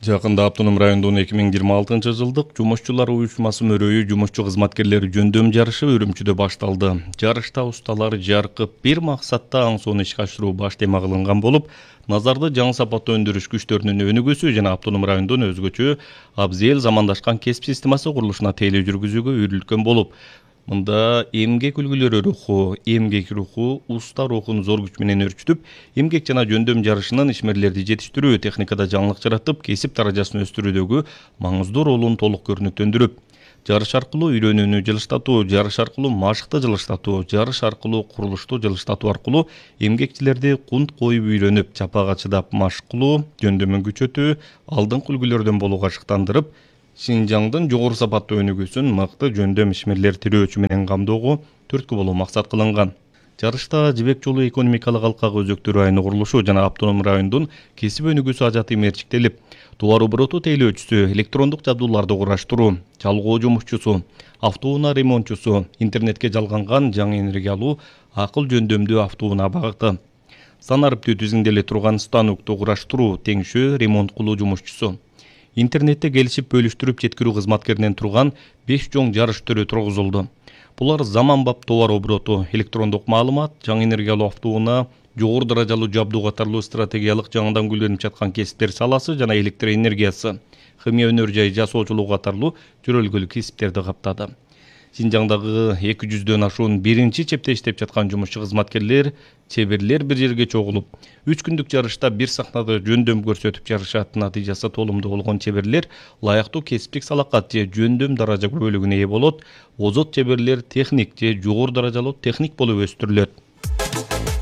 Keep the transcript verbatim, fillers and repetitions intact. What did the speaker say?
Жакында Автоном районунун эки миң жыйырма алтынчы жылдык жумушчулар уюшмасы мөрөйү жумушчу кызматкерлери жөндөм жарышы Үрүмчүдө башталды. Жарышта усталар жаркып бир максатта аң сонун ишке ашыруу баш тема кылынган болуп, назарды жаңы сапаттуу өндүрүш күчтөрүнүн өнүгүүсү жана автоном райондун өзгөчө абзел замандашкан кесип системасы курулушуна тейлөө жүргүзүүгө үйрүлткөн болуп, мында эмгек үлгүлөрү руху, эмгек руху уста рухун зор күч менен өрчүтүп, эмгек жана жөндөм жарышынын ишмерлерди жетиштирүү, техникада жаңылык жаратып, кесип даражасын өстүрүүдөгү маңыздуу ролун толук көрүнүктөндүрүп, жарыш аркылуу үйрөнүүнү жылыштатуу, жарыш аркылуу машыкты жылыштатуу, жарыш аркылуу курулушту жылыштатуу аркылуу эмгекчилерди кунт коюп үйрөнүп, чапага чыдап машык кылуу, жөндөмүн күчөтүү, алдыңкы үлгүлөрдөн болууга шыктандырып, Шинжаңдын жогору сапаттуу өнүгүүсүн мыкты жөндөм ишмерлер тирөөчү менен камдоого түрткү болуу максат кылынган. Жарышта Жибек жолу экономикалык алкагы өзөктөрү айны курулушу жана Автоном райондун кесип өнүгүүсү ажаты мерчиктелип, товар обороту тейлөөчүсү, электрондук жабдууларды кураштыруу, чалгуу жумушчусу, автоунаа ремонтчусу, интернетке жалганган жаңы энергия алуу, акыл жөндөмдүү автоунаа багыты, санариптүү тизимделе турган станокту кураштыруу, теңшөө ремонт кылуу жумушчусу. Интернетте келишип бөлүштүрүп жеткирүү кызматкеринен турган беш чоң жарыш түрү тургузулду. Булар заманбап товар обороту, электрондук маалымат, жаңы энергиялуу автоунаа, жогору даражалуу жабдуу катарлуу стратегиялык жаңыдан гүлдөнүп жаткан кесиптер саласы жана электр энергиясы, химия өнөр жай жасоочулук катарлуу жөрөлгөлүк кесиптерди каптады. Шинжаңдагы эки жүздөн ашуун биринчи чепте иштеп жаткан жумушчу кызматкерлер, чеберлер бир жерге чогулуп, үч күндүк жарышта бир сахнада жөндөм көрсөтүп жарышат. Натыйжасы толумдуу болгон чеберлер лаяктуу кесиптик салакат же жөндөм даража көбөлүгүнө ээ болот. Озот чеберлер техник же жогору даражалуу техник болуп өстүрүлөт.